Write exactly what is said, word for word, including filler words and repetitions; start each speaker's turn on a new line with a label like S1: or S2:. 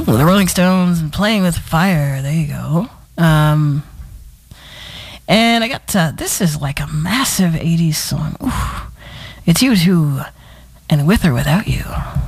S1: Well, the Rolling Stones and Playing with Fire. There you go. Um, and I got, uh, this is like a massive eighties song. Ooh. It's U two and With or Without You.